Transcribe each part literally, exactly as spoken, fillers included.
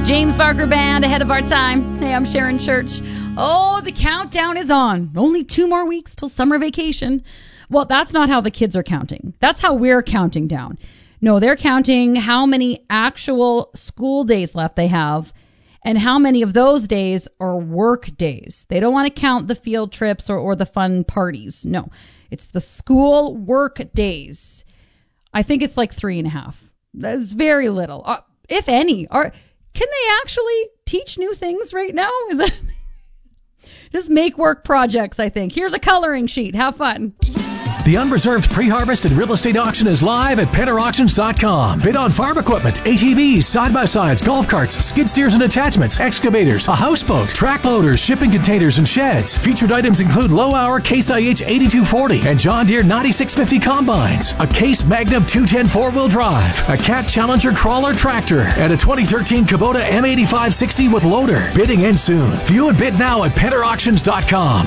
James Barker Band, ahead of our time. Hey, I'm Sharon Church. Oh, the countdown is on. Only two more weeks till summer vacation. Well, that's not how the kids are counting. That's how we're counting down. No, they're counting how many actual school days left they have and how many of those days are work days. They don't want to count the field trips or, or the fun parties. No, it's the school work days. I think it's like three and a half. That's very little, uh, if any. Are can they actually teach new things right now? Is that just make work projects? I think here's a coloring sheet. Have fun. The unreserved pre-harvest and real estate auction is live at Penner Auctions dot com. Bid on farm equipment, A T Vs, side-by-sides, golf carts, skid steers and attachments, excavators, a houseboat, track loaders, shipping containers, and sheds. Featured items include low-hour Case I H eighty-two forty and John Deere ninety-six fifty combines, a Case Magnum two ten four-wheel drive, a Cat Challenger crawler tractor, and a twenty thirteen Kubota M eighty-five sixty with loader. Bidding ends soon. View and bid now at Penner Auctions dot com.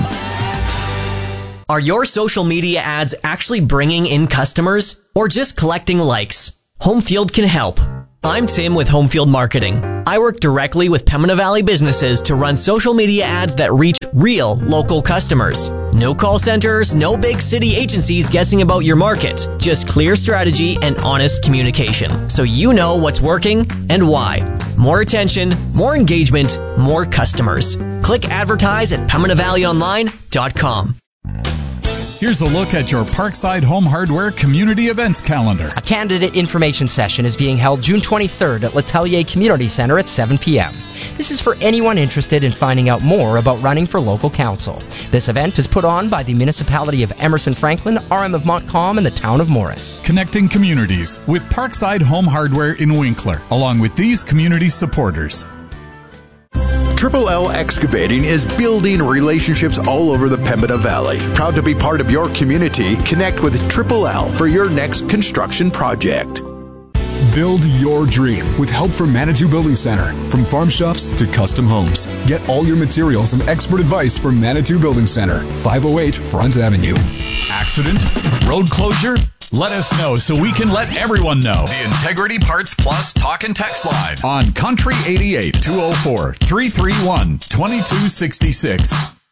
Are your social media ads actually bringing in customers or just collecting likes? Homefield can help. I'm Tim with Homefield Marketing. I work directly with Pembina Valley businesses to run social media ads that reach real local customers. No call centers, no big city agencies guessing about your market. Just clear strategy and honest communication, so you know what's working and why. More attention, more engagement, more customers. Click advertise at Pembina Valley Online dot com. Here's a look at your Parkside Home Hardware Community Events calendar. A candidate information session is being held June twenty-third at L'Atelier Community Center at seven p.m. This is for anyone interested in finding out more about running for local council. This event is put on by the municipality of Emerson Franklin, R M of Montcalm, and the town of Morris. Connecting communities with Parkside Home Hardware in Winkler, along with these community supporters. Triple L Excavating is building relationships all over the Pembina Valley. Proud to be part of your community, connect with Triple L for your next construction project. Build your dream with help from Manitou Building Center. From farm shops to custom homes. Get all your materials and expert advice from Manitou Building Center, five oh eight Front Avenue. Accident? Road closure? Let us know so we can let everyone know. The Integrity Parts Plus Talk and Text line on Country eighty-eight, two oh four, three three one, two two six six.